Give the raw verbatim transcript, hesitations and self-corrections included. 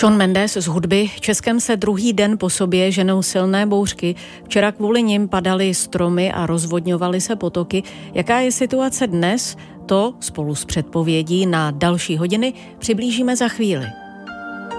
Shawn Mendes z hudby. Českem se druhý den po sobě ženou silné bouřky. Včera kvůli nim padaly stromy a rozvodňovaly se potoky. Jaká je situace dnes? To spolu s předpovědí na další hodiny přiblížíme za chvíli.